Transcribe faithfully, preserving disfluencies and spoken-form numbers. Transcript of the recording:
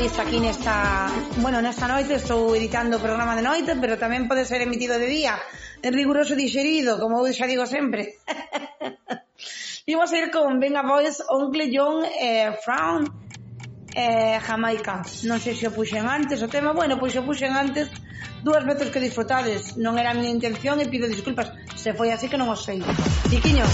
Aquí nesta, bueno, nesta noite estou editando o programa de noite, pero tamén pode ser emitido de día, en riguroso dixerido, como eu xa digo sempre. Imos a ir con Venga Boys, Oncle John e eh, Frown eh, Jamaica. Non sei se o puxen antes o tema, bueno, pois o puxen antes dúas veces que disfrutades, non era a miña intención e pido disculpas se foi así que non o sei. Chiquiños,